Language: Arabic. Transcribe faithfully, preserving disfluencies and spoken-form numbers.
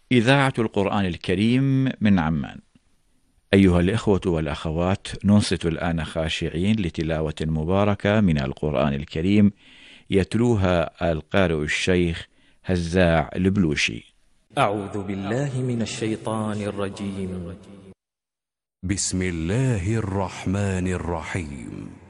إذاعة القرآن الكريم من عمان. أيها الإخوة والأخوات، ننصت الآن خاشعين لتلاوة مباركة من القرآن الكريم يتلوها القارئ الشيخ هزاع البلوشي. أعوذ بالله من الشيطان الرجيم. بسم الله الرحمن الرحيم.